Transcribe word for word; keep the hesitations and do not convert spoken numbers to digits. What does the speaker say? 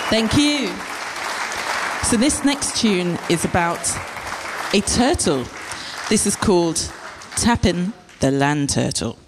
Thank you. So this next tune is about a turtle. This is called Tappin' the Land Turtle.